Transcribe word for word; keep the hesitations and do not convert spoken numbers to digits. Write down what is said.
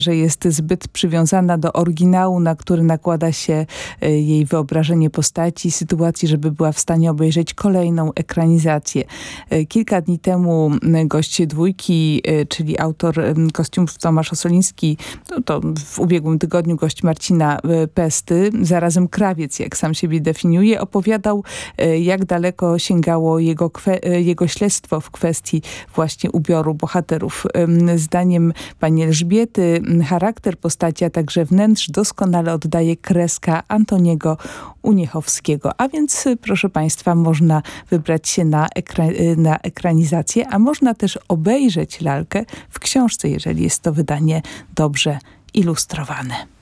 że jest zbyt przywiązana do oryginału, na który nakłada się jej wyobrażenie postaci, sytuacji, żeby była w stanie obejrzeć kolejną ekranizację. Kilka dni temu gość dwójki, czyli autor kostiumów Tomasz Osoliński, no to w ubiegłym tygodniu gość Marcina Pesty, zarazem krawiec, jak sam siebie definiuje, opowiadał, jak daleko sięgało jego, kwe- jego śledztwo w kwestii właśnie ubioru bohaterów. Zdaniem pani Elżbiety charakter postaci, a także wnętrz doskonale oddaje kreska Antoniego Uniechowskiego. A więc, proszę państwa, można wybrać się na, ekra- na ekranizację, a można też obejrzeć lalkę w książce, jeżeli jest to wydanie dobrze ilustrowane.